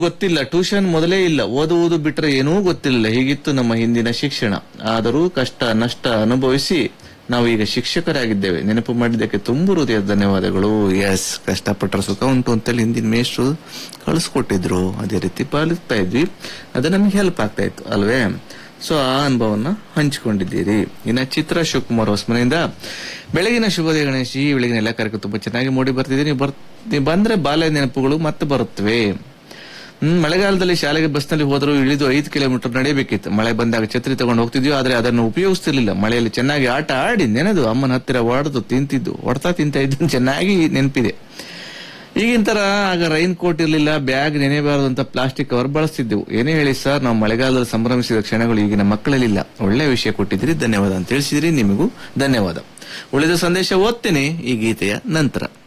ಗೊತ್ತಿಲ್ಲ, ಟ್ಯೂಷನ್ ಮೊದಲೇ ಇಲ್ಲ, ಓದುವುದು ಬಿಟ್ರೆ ಏನೂ ಗೊತ್ತಿಲ್ಲ. ಹೀಗಿತ್ತು ನಮ್ಮ ಹಿಂದಿನ ಶಿಕ್ಷಣ. ಆದರೂ ಕಷ್ಟ ನಷ್ಟ ಅನುಭವಿಸಿ ನಾವು ಈಗ ಶಿಕ್ಷಕರಾಗಿದ್ದೇವೆ. ನೆನಪು ಮಾಡಿದ್ದಕ್ಕೆ ತುಂಬ ಹೃದಯದ ಧನ್ಯವಾದಗಳು. ಎಸ್, ಕಷ್ಟಪಟ್ಟರೆ ಸುಖ ಉಂಟು ಅಂತೇಳಿ ಹಿಂದಿನ ಮೇಷ್ಟ್ರು ಕಳಿಸ್ಕೊಟ್ಟಿದ್ರು. ಅದೇ ರೀತಿ ಪಾಲಿಸ್ತಾ ಇದ್ವಿ, ಅದು ನಮ್ಗೆ ಹೆಲ್ಪ್ ಆಗ್ತಾ ಇತ್ತು ಅಲ್ವೇ? ಸೊ ಆ ಅನುಭವನ ಹಂಚಿಕೊಂಡಿದ್ದೀರಿ. ಇನ್ನ ಚಿತ್ರ ಶಿವಕುಮಾರ್ ಹೊಸಮನೆಯಿಂದ ಬೆಳಗಿನ ಶುಭೋದಯ ಗಣೇಶ್, ಈ ಬೆಳಗಿನ ಎಲ್ಲ ಕಾರ್ಯಕ್ರಮ ತುಂಬಾ ಚೆನ್ನಾಗಿ ಮೂಡಿ ಬರ್ತಿದ್ದೀನಿ. ನೀವು ಬಂದ್ರೆ ಬಾಲ್ಯ ನೆನಪುಗಳು ಮತ್ತೆ ಬರುತ್ತವೆ. ಮಳೆಗಾಲದಲ್ಲಿ ಶಾಲೆಗೆ ಬಸ್ನಲ್ಲಿ ಹೋದರೂ ಇಳಿದು 5 ಕಿಲೋಮೀಟರ್ ನಡೆಯಬೇಕಿತ್ತು. ಮಳೆ ಬಂದಾಗ ಛತ್ರಿ ತಗೊಂಡು ಹೋಗ್ತಿದ್ವಿ, ಆದ್ರೆ ಅದನ್ನು ಉಪಯೋಗಿಸ್ತಿರ್ಲಿಲ್ಲ. ಮಳೆಯಲ್ಲಿ ಚೆನ್ನಾಗಿ ಆಟ ಆಡಿ ನೆನೆದು ಅಮ್ಮನ ಹತ್ತಿರ ಹೊಡ್ತಾ ತಿಂತ ಇದ್ದು ಚೆನ್ನಾಗಿ ನೆನಪಿದೆ. ಈಗಿನ ತರ ಆಗ ರೈನ್ ಕೋಟ್ ಇರಲಿಲ್ಲ, ಬ್ಯಾಗ್ ನೆನೆಯಬಾರದು ಅಂತ ಪ್ಲಾಸ್ಟಿಕ್ ಕವರ್ ಬಳಸ್ತಿದ್ದೆವು. ಏನೇ ಹೇಳಿ ಸರ್, ನಾವು ಮಳೆಗಾಲದಲ್ಲಿ ಸಂಭ್ರಮಿಸಿದ ಕ್ಷಣಗಳು ಈಗಿನ ಮಕ್ಕಳಲ್ಲಿಲ್ಲ. ಒಳ್ಳೆ ವಿಷಯ ಕೊಟ್ಟಿದ್ದೀರಿ, ಧನ್ಯವಾದ ಅಂತ ತಿಳಿಸಿದಿರಿ. ನಿಮಗೂ ಧನ್ಯವಾದ. ಉಳಿದ ಸಂದೇಶ ಓದ್ತೇನೆ ಈ ಗೀತೆಯ ನಂತರ.